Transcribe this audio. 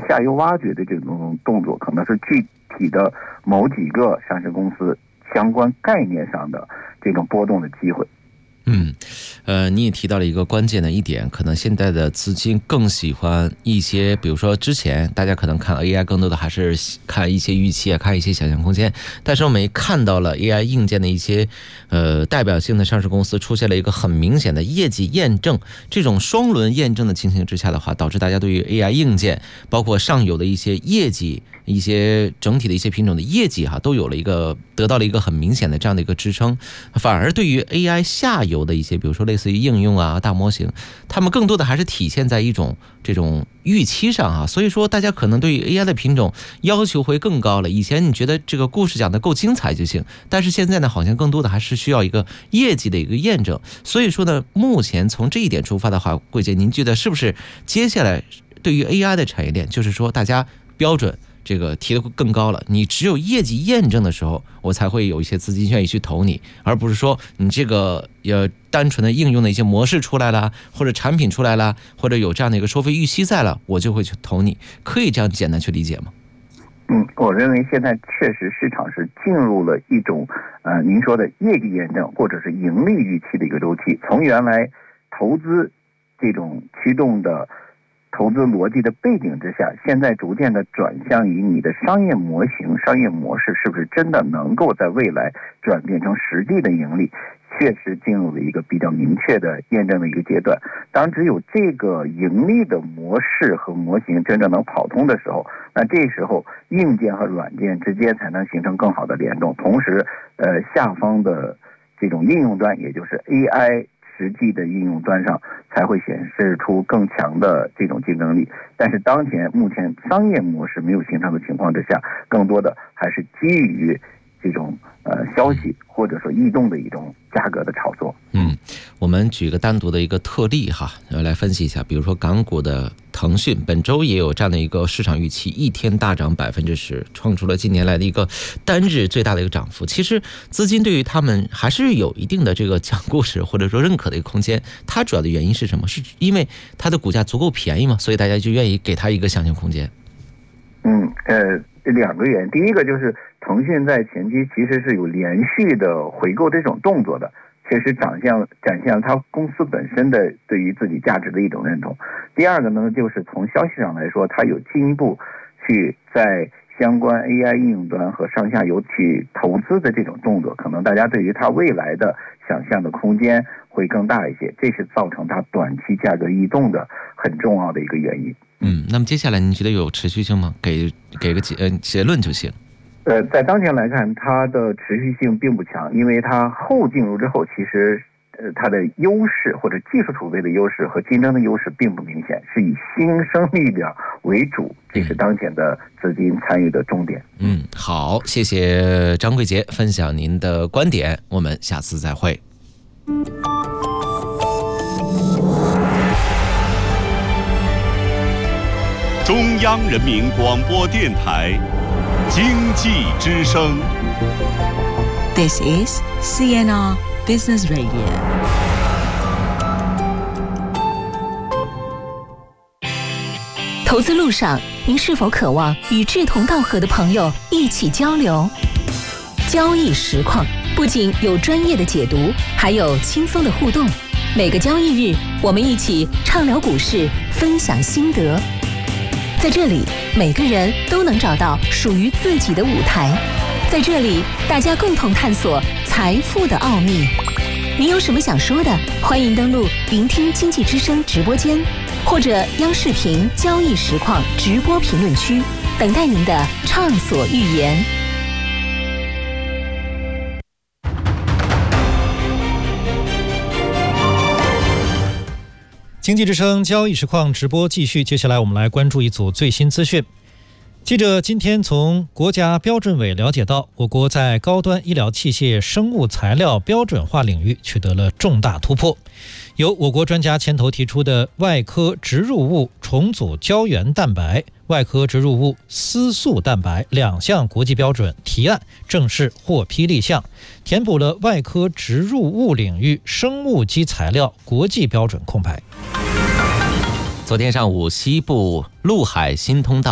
下游挖掘的这种动作，可能是具体的某几个上市公司相关概念上的这种波动的机会。 你也提到了一个关键的一点，可能现在的资金更喜欢一些，比如说之前大家可能看 AI 更多的还是看一些预期啊，看一些想象空间，但是我们也看到了 AI 硬件的一些代表性的上市公司出现了一个很明显的业绩验证，这种双轮验证的情形之下的话，导致大家对于 AI 硬件包括上游的一些业绩，一些整体的一些品种的业绩都有了得到了一个很明显的这样的一个支撑，反而对于 AI 下游的一些，比如说类似于应用啊、大模型，他们更多的还是体现在一种这种预期上所以说大家可能对于 AI 的品种要求会更高了。以前你觉得这个故事讲得够精彩就行，但是现在呢，好像更多的还是需要一个业绩的一个验证。所以说呢，目前从这一点出发的话，桂姐，您觉得是不是接下来对于 AI 的产业链，就是说大家标准这个提得更高了，你只有业绩验证的时候，我才会有一些资金愿意去投你，而不是说你这个单纯的应用的一些模式出来了，或者产品出来了，或者有这样的一个收费预期在了，我就会去投你。可以这样简单去理解吗？ 我认为现在确实市场是进入了一种您说的业绩验证或者是盈利预期的一个周期，从原来投资这种驱动的投资逻辑的背景之下，现在逐渐的转向于你的商业模型、商业模式是不是真的能够在未来转变成实际的盈利，确实进入了一个比较明确的验证的一个阶段。当只有这个盈利的模式和模型真正能跑通的时候，那这时候硬件和软件之间才能形成更好的联动，同时下方的这种应用端，也就是 AI实际的应用端上才会显示出更强的这种竞争力。但是目前商业模式没有形成的情况之下，更多的还是基于这种消息或者说异动的一种价格的炒作。 我们举个单独的一个特例来分析一下，比如说港股的腾讯本周也有这样的一个市场预期，一天大涨10%，创出了近年来的一个单日最大的一个涨幅。其实资金对于他们还是有一定的这个讲故事或者说认可的一个空间。它主要的原因是什么？是因为它的股价足够便宜嘛，所以大家就愿意给它一个想象空间。 两个原因，第一个就是腾讯在前期其实是有连续的回购这种动作的，确实展现了它公司本身的对于自己价值的一种认同。第二个呢，就是从消息上来说，它有进一步去在相关 AI 应用端和上下游去投资的这种动作，可能大家对于它未来的想象的空间会更大一些，这是造成它短期价格异动的很重要的一个原因。 那么接下来您觉得有持续性吗？给个结论就行。 在当前来看，它的持续性并不强，因为它后进入之后，其实它的优势或者技术储备的优势和竞争的优势并不明显，是以新生力量为主，这是当前的资金参与的重点。 好，谢谢张桂杰分享您的观点，我们下次再会。 中央人民广播电台经济之声。 This is CNR Business Radio。 投资路上，您是否渴望与志同道合的朋友一起交流？交易实况不仅有专业的解读，还有轻松的互动。每个交易日，我们一起畅聊股市，分享心得。在这里，每个人都能找到属于自己的舞台。在这里，大家共同探索财富的奥秘。您有什么想说的？欢迎登录聆听经济之声直播间，或者央视频交易实况直播评论区，等待您的畅所欲言。 经济之声交易实况直播继续，接下来我们来关注一组最新资讯。记者今天从国家标准委了解到，我国在高端医疗器械生物材料标准化领域取得了重大突破。由我国专家牵头提出的外科植入物重组胶原蛋白、外科植入物丝素蛋白2项国际标准提案正式获批立项，填补了外科植入物领域生物基材料国际标准空白。 昨天上午，西部陆海新通道